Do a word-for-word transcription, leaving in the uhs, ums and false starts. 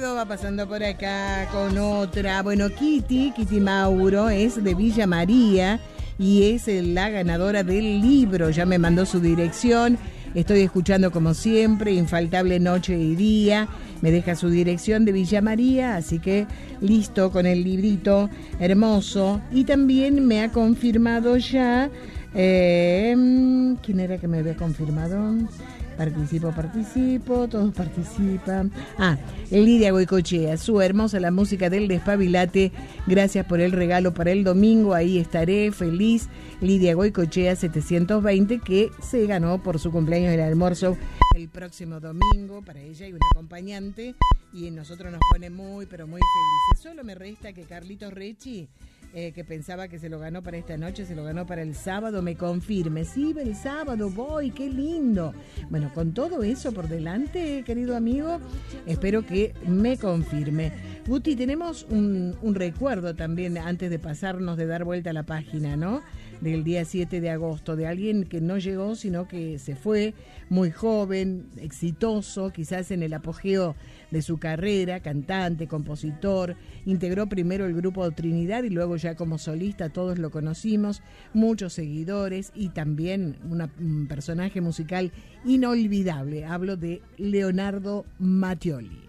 querido va pasando por acá con otra. Bueno, Kitty, Kitty Mauro es de Villa María y es la ganadora del libro. Ya me mandó su dirección. Estoy escuchando como siempre, infaltable noche y día. Me deja su dirección de Villa María, así que listo con el librito hermoso. Y también me ha confirmado ya... Eh, ¿Quién era que me había confirmado? Participo, participo, todos participan. Ah, Lidia Goicochea, su hermosa la música del Despabilate. Gracias por el regalo para el domingo, ahí estaré feliz. Lidia Goicochea setecientos veinte, que se ganó por su cumpleaños el almuerzo el próximo domingo para ella y un acompañante. Y nosotros nos pone muy, pero muy felices. Solo me resta que Carlitos Rechi, Eh, que pensaba que se lo ganó para esta noche, se lo ganó para el sábado, me confirme. Sí, el sábado voy, qué lindo. Bueno, con todo eso por delante, querido amigo, espero que me confirme. Guti, tenemos un, un recuerdo también, antes de pasarnos, de dar vuelta a la página, ¿no? Del día siete de agosto, de alguien que no llegó, sino que se fue, muy joven, exitoso, quizás en el apogeo de su carrera, cantante, compositor, integró primero el grupo Trinidad y luego ya como solista todos lo conocimos, muchos seguidores y también una, un personaje musical inolvidable. Hablo de Leonardo Mattioli.